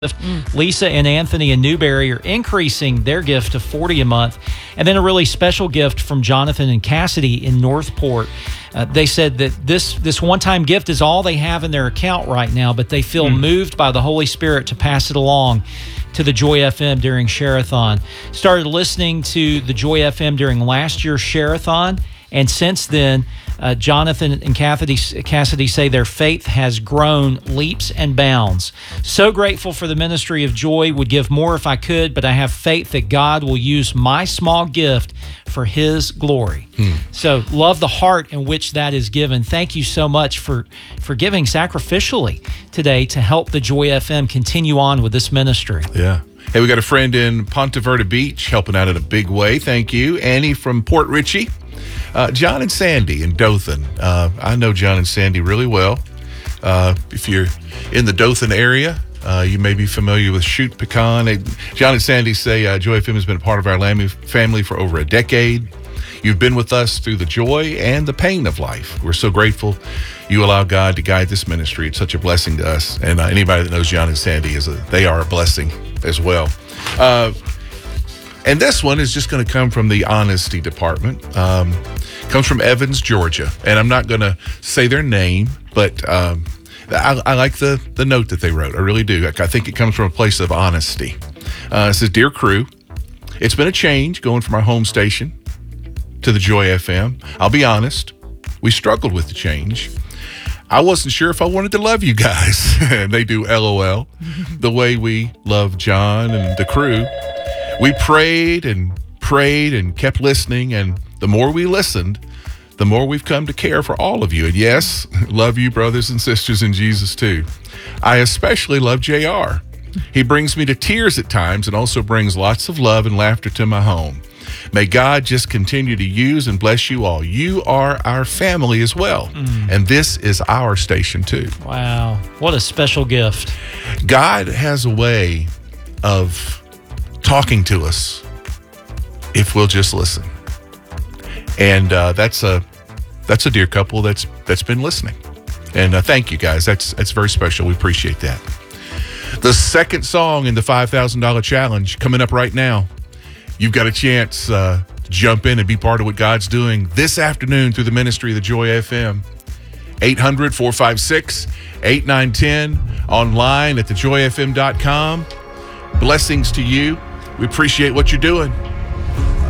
Lisa and Anthony in Newberry are increasing their gift to $40 a month. And then a really special gift from Jonathan and Cassidy in Northport. They said that this one-time gift is all they have in their account right now, but they feel moved by the Holy Spirit to pass it along to the Joy FM during Share-a-thon. Started listening to the Joy FM during last year's Share-a-thon, and since then, Jonathan and Cassidy say their faith has grown leaps and bounds. So grateful for the ministry of Joy. Would give more if I could, but I have faith that God will use my small gift for His glory. So love the heart in which that is given. Thank you so much for giving sacrificially today to help the Joy FM continue on with this ministry. Yeah. Hey, we got a friend in Ponte Verde Beach helping out in a big way. Thank you. Annie from Port Richey. John and Sandy in Dothan. I know John and Sandy really well. If you're in the Dothan area, you may be familiar with Shoot Pecan. John and Sandy say Joy FM has been a part of our family for over a decade. You've been with us through the joy and the pain of life. We're so grateful you allow God to guide this ministry. It's such a blessing to us. And anybody that knows John and Sandy, they are a blessing as well. And this one is just going to come from the honesty department. Comes from Evans, Georgia. And I'm not going to say their name, but I like the note that they wrote. I really do. I think it comes from a place of honesty. It says, "Dear crew, it's been a change going from our home station to the Joy FM. I'll be honest, we struggled with the change. I wasn't sure if I wanted to love you guys." And they do LOL. The way we love John and the crew. We prayed and kept listening, and the more we listened, the more we've come to care for all of you. And yes, love you brothers and sisters in Jesus too. I especially love JR. He brings me to tears at times and also brings lots of love and laughter to my home. May God just continue to use and bless you all. You are our family as well. And this is our station too. Wow. What a special gift. God has a way of talking to us if we'll just listen. And that's a dear couple that's been listening. And thank you guys. That's very special. We appreciate that. The second song in the $5,000 challenge coming up right now. You've got a chance to jump in and be part of what God's doing this afternoon through the ministry of the Joy FM. 800-456-8910, online at thejoyfm.com. Blessings to you. We appreciate what you're doing.